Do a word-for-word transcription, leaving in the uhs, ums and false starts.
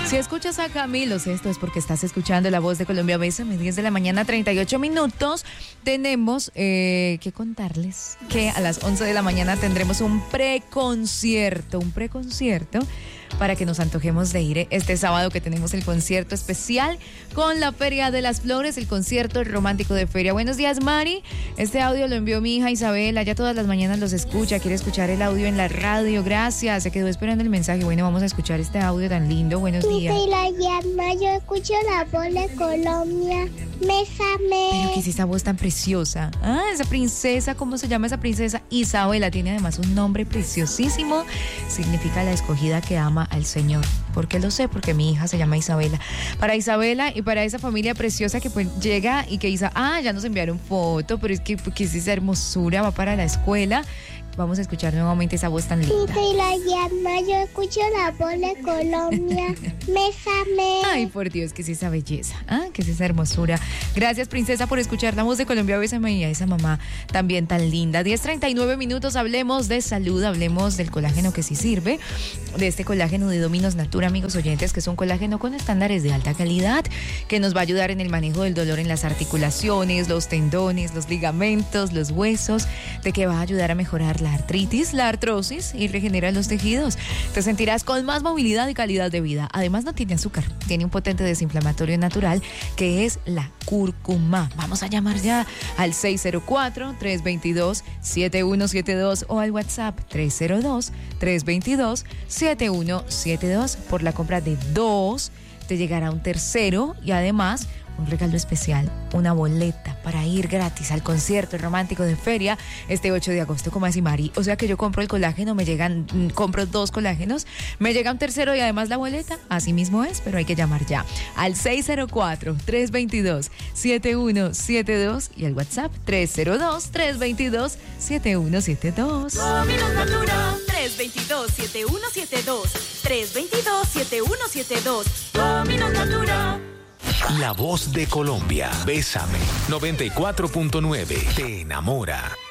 Si escuchas a Camilo, esto es porque estás escuchando La Voz de Colombia. Bésame, diez de la mañana, treinta y ocho minutos. Tenemos eh, que contarles que a las once de la mañana tendremos un preconcierto, un preconcierto para que nos antojemos de ir este sábado, que tenemos el concierto especial con la Feria de las Flores, el concierto romántico de feria. Buenos días, Mari. Este audio lo envió mi hija Isabela, ya todas las mañanas los escucha, quiere escuchar el audio en la radio. Gracias, se quedó esperando el mensaje. Bueno, vamos a escuchar este audio tan lindo. Buenos días. Y la llama, yo escucho La Voz de Colombia. Bésame. Pero ¿qué es esa voz tan preciosa? Ah, esa princesa, ¿cómo se llama esa princesa? Isabela, tiene además un nombre preciosísimo. Significa la escogida que ama al Señor. ¿Por qué lo sé? Porque mi hija se llama Isabela. Para Isabela y para esa familia preciosa que pues llega y que dice, ah, ya nos enviaron foto, pero es que, que es esa hermosura, va para la escuela. Vamos a escuchar nuevamente esa voz tan linda. Y la llama, yo escucho La Voz de Colombia. Bésame. Ay, por Dios, que es esa belleza, ¿ah? Que es esa hermosura. Gracias, princesa, por escuchar La Voz de Colombia. Bésame y a esa mamá también tan linda. diez treinta y nueve minutos, hablemos de salud, hablemos del colágeno que sí sirve, de este colágeno de Dominos Natura, amigos oyentes, que es un colágeno con estándares de alta calidad, que nos va a ayudar en el manejo del dolor en las articulaciones, los tendones, los ligamentos, los huesos, de que va a ayudar a mejorar la artritis, la artrosis y regenera los tejidos. Te sentirás con más movilidad y calidad de vida. Además, no tiene azúcar, tiene un potente desinflamatorio natural que es la cúrcuma. Vamos a llamar ya al seis cero cuatro, tres dos dos, siete uno siete dos o al WhatsApp tres cero dos, tres dos dos, siete uno siete dos. Por la compra de dos te llegará un tercero y además un regalo especial, una boleta para ir gratis al concierto romántico de feria este ocho de agosto. ¿Cómo así, Mari? O sea que yo compro el colágeno, me llegan, compro dos colágenos, me llega un tercero y además la boleta. Así mismo es, pero hay que llamar ya al seis cero cuatro, tres dos dos, siete uno siete dos y al WhatsApp tres cero dos, tres dos dos, siete uno siete dos. Dominos Natura, tres dos dos, siete uno siete dos, tres dos dos, siete uno siete dos. Dominos Natura. La Voz de Colombia. Bésame. noventa y cuatro punto nueve. Te enamora.